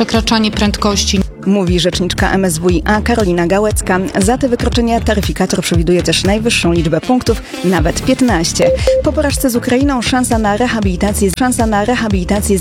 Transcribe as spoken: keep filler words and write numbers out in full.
przekraczanie prędkości. Mówi rzeczniczka M S W i A Karolina Gałecka. Za te wykroczenia taryfikator przewiduje też najwyższą liczbę punktów, nawet piętnaście. Po porażce z Ukrainą szansa na rehabilitację, szansa na rehabilitację